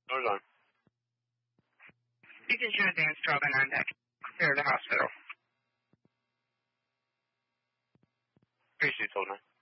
Doors on. You can show advance 12 and on deck. Clear the hospital. Appreciate it, 9.